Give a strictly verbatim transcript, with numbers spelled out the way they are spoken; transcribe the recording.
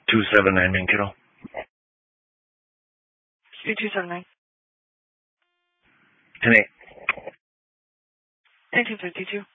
two seven nine Main Kennel. C two seven nine. ten eight. nineteen fifty-two.